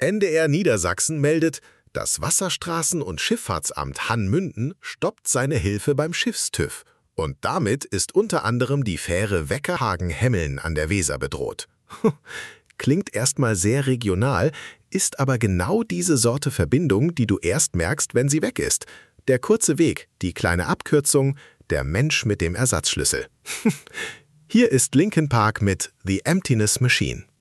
NDR Niedersachsen meldet, das Wasserstraßen- und Schifffahrtsamt Hannmünden stoppt seine Hilfe beim Schiffstüv. Und damit ist unter anderem die Fähre Weckerhagen-Hemmeln an der Weser bedroht. Klingt erstmal sehr regional, ist aber genau diese Sorte Verbindung, die du erst merkst, wenn sie weg ist. Der kurze Weg, die kleine Abkürzung, der Mensch mit dem Ersatzschlüssel. Hier ist Linkin Park mit The Emptiness Machine.